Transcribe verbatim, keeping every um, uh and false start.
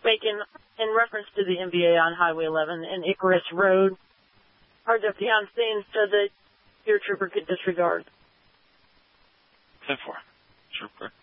making in reference to the M V A on Highway eleven and Icarus Road. Our deputy on scene said that your trooper could disregard. ten four. Trooper.